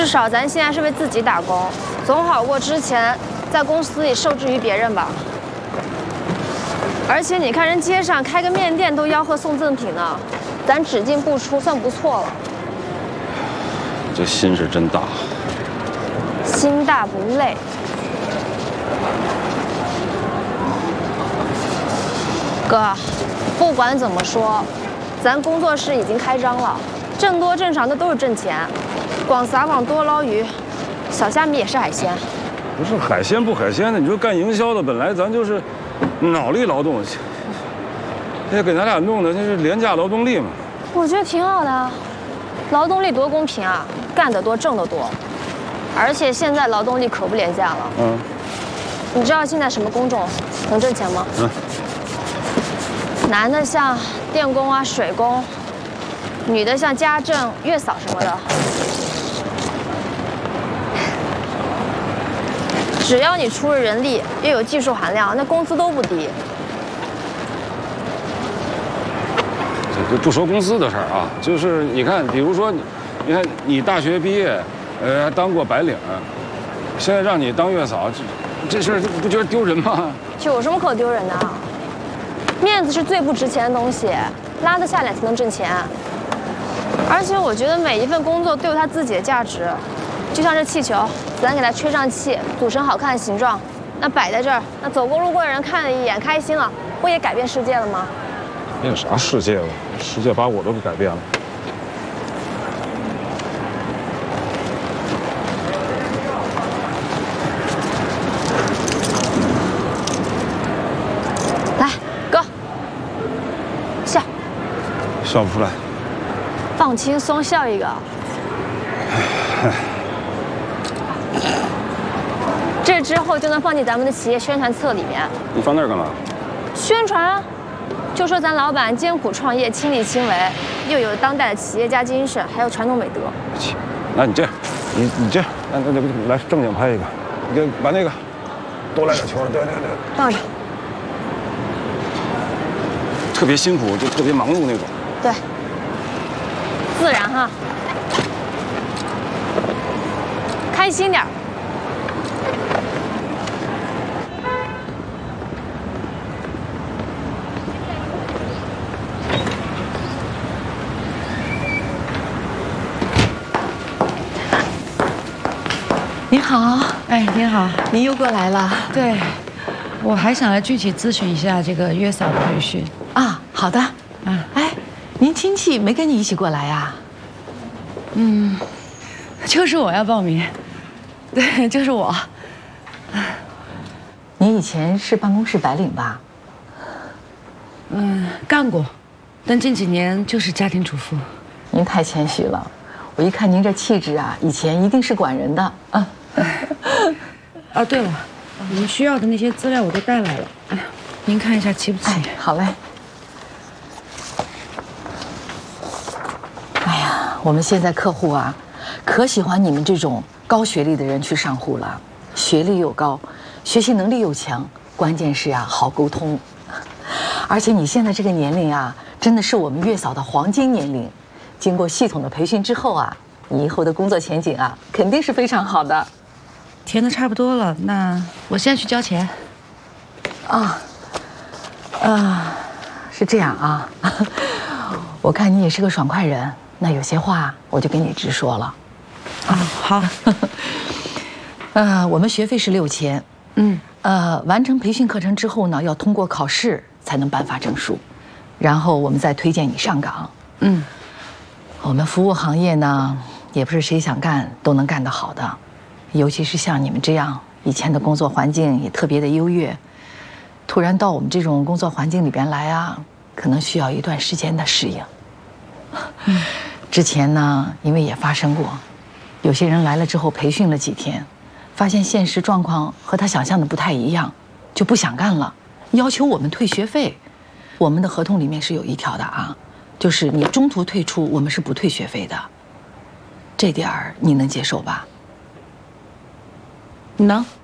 少咱现在是为自己打工，总好过之前在公司里受制于别人吧。而且你看人街上开个面店都吆喝送赠品呢，咱只进不出算不错了。 这心是真大。 心大不累。哥，不管怎么说，咱工作室已经开张了，挣多挣少那都是挣钱。广撒网多捞鱼，小虾米也是海鲜。 不是海鲜不海鲜的，你说干营销的本来咱就是脑力劳动，这给咱俩弄的那是廉价劳动力嘛。 我觉得挺好的，劳动力多公平啊，干得多挣得多。而且现在劳动力可不廉价了。你知道现在什么工种能挣钱吗？男的像电工啊、水工，女的像家政、月嫂什么的。只要你出了人力，又有技术含量，那工资都不低。 这不说公司的事儿啊，就是你看，比如说你看你大学毕业，还当过白领，现在让你当月嫂，这事儿不觉得丢人吗？ 有什么可丢人的？面子是最不值钱的东西，拉得下脸才能挣钱。而且我觉得每一份工作都有它自己的价值，就像这气球，咱给它吹上气，组成好看的形状，那摆在这儿，那走过路过的人看了一眼，开心了，不也改变世界了吗？ 变啥世界了？世界把我都给改变了。 来，哥，笑。 笑不出来。 放轻松，笑一个。这之后就能放进咱们的企业宣传册里面。 你放那儿干嘛？ 宣传啊，就说咱老板艰苦创业，亲力亲为，又有当代的企业家精神，还有传统美德。 那你这样，你这样，来正经拍一个，你给把那个多来点球，对。 放着。 特别辛苦，就特别忙碌那种。 对。自然哈，开心点。 您好， 哎，您好， 您又过来了。 对，我还想来具体咨询一下这个月嫂的培训啊。好的，哎，您亲戚没跟你一起过来呀？ 就是我要报名，对，就是我。 您以前是办公室白领吧？ 干过，但近几年就是家庭主妇。 您太谦虚了，我一看您这气质啊，以前一定是管人的啊。 啊，对了，您需要的那些资料我都带来了，哎，您看一下齐不齐？ 哎，好嘞。哎呀，我们现在客户啊，可喜欢你们这种高学历的人去上户了，学历又高，学习能力又强，关键是啊，好沟通。而且你现在这个年龄啊，真的是我们月嫂的黄金年龄。经过系统的培训之后啊，你以后的工作前景啊，肯定是非常好的。 填的差不多了，那我现在去交钱。 是这样啊。我看你也是个爽快人，那有些话我就跟你直说了。 好。 我们学费是6000。完成培训课程之后呢，要通过考试才能颁发证书，然后我们再推荐你上岗。我们服务行业呢，也不是谁想干都能干得好的，尤其是像你们这样以前的工作环境也特别的优越，突然到我们这种工作环境里边来啊，可能需要一段时间的适应。之前呢，因为也发生过，有些人来了之后培训了几天，发现现实状况和他想象的不太一样，就不想干了，要求我们退学费。我们的合同里面是有一条的啊，就是你中途退出，我们是不退学费的。这点儿你能接受吧？ 能。